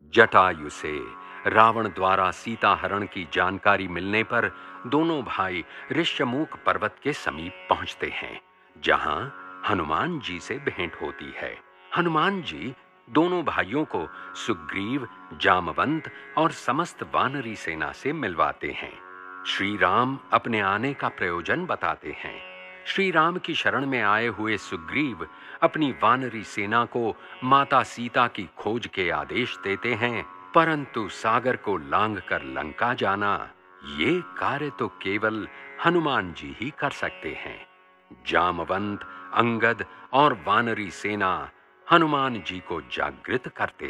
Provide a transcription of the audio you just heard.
जटायु से रावण द्वारा सीता हरण की जानकारी मिलने पर दोनों भाई ऋष्यमूक पर्वत के समीप पहुंचते हैं, जहां हनुमान जी से भेंट होती है। हनुमान जी दोनों भाइयों को सुग्रीव, जामवंत और समस्त वानरी सेना से मिलवाते हैं। श्री राम अपने आने का प्रयोजन बताते हैं। श्री राम की शरण में आए हुए सुग्रीव अपनी वानरी सेना को माता सीता की खोज के आदेश देते हैं, परंतु सागर को लांघकर लंका जाना, ये कार्य तो केवल हनुमान जी ही कर सकते हैं। जामवंत, अंगद और वानरी सेना हनुमान जी को जागृत करते